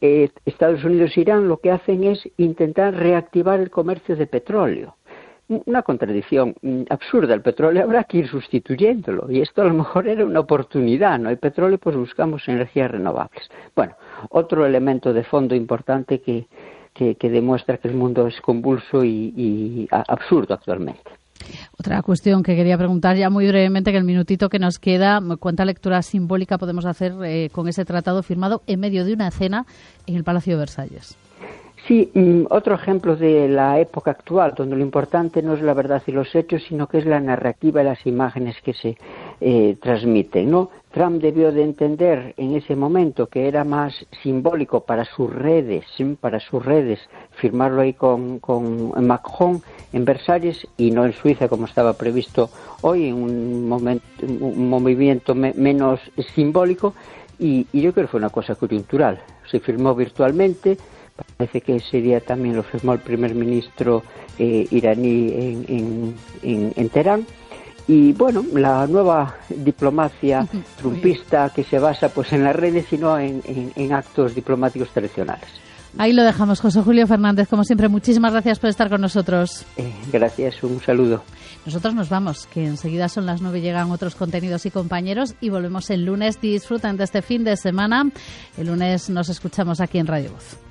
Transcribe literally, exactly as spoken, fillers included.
eh, Estados Unidos e Irán lo que hacen es intentar reactivar el comercio de petróleo. Una contradicción absurda, el petróleo habrá que ir sustituyéndolo, y esto a lo mejor era una oportunidad, no hay petróleo, pues buscamos energías renovables. Bueno, otro elemento de fondo importante que, que, que demuestra que el mundo es convulso y, y absurdo actualmente. Otra cuestión que quería preguntar ya muy brevemente, que el minutito que nos queda, ¿cuánta lectura simbólica podemos hacer eh, con ese tratado firmado en medio de una cena en el Palacio de Versalles? Sí, otro ejemplo de la época actual, donde lo importante no es la verdad y los hechos, sino que es la narrativa y las imágenes que se eh, transmiten, ¿no? Trump debió de entender en ese momento que era más simbólico para sus redes, ¿sí? para sus redes, firmarlo ahí con, con Macron en Versalles y no en Suiza como estaba previsto hoy, en un, momento, un movimiento me, menos simbólico, y, y yo creo que fue una cosa coyuntural. Se firmó virtualmente. Parece que ese día también lo firmó el primer ministro eh, iraní en, en, en, en Teherán. Y bueno, la nueva diplomacia trumpista que se basa pues en las redes y no en, en, en actos diplomáticos tradicionales. Ahí lo dejamos. José Julio Fernández, como siempre, muchísimas gracias por estar con nosotros. Eh, gracias, un saludo. Nosotros nos vamos, que enseguida son las nueve, llegan otros contenidos y compañeros y volvemos el lunes. Disfruten de este fin de semana. El lunes nos escuchamos aquí en Radio Voz.